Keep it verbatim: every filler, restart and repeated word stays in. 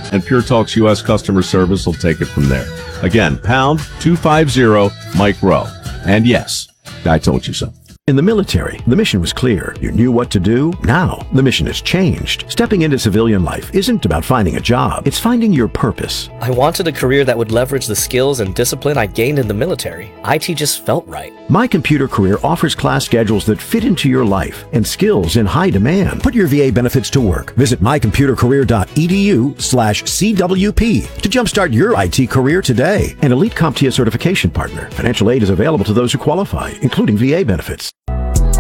and Pure Talk's U S customer service will take it from there. Again, pound two fifty, Mike Rowe. And yes, I told you so. In the military, the mission was clear. You knew what to do. Now, the mission has changed. Stepping into civilian life isn't about finding a job. It's finding your purpose. I wanted a career that would leverage the skills and discipline I gained in the military. I T just felt right. My Computer Career offers class schedules that fit into your life and skills in high demand. Put your V A benefits to work. Visit my computer career dot e d u slash C W P to jumpstart your I T career today. An Elite CompTIA certification partner. Financial aid is available to those who qualify, including V A benefits.